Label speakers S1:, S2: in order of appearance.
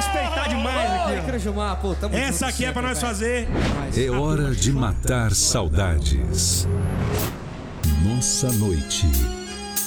S1: respeitar demais aqui, ó.
S2: Crejumar, pô, tamo
S1: Essa
S2: junto
S1: aqui é pra
S2: sempre,
S1: nós
S2: velho.
S1: fazer.
S3: É hora de matar saudades. Nossa noite.